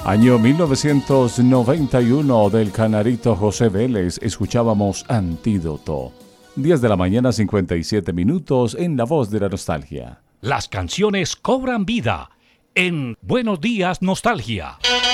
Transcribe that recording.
Año 1991 del Canarito José Vélez, escuchábamos Antídoto. 10 de la mañana, 57 minutos en La Voz de la Nostalgia. Las canciones cobran vida en Buenos Días Nostalgia.